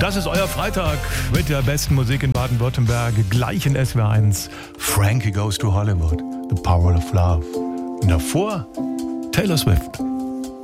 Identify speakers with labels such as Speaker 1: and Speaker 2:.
Speaker 1: Das ist euer Freitag mit der besten Musik in Baden-Württemberg, gleich in SW1. Frankie Goes to Hollywood, The Power of Love. Und davor Taylor Swift.